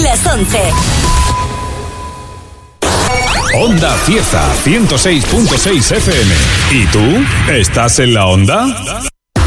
las 11. Onda Cieza 106.6 FM. ¿Y tú? ¿Estás en la onda?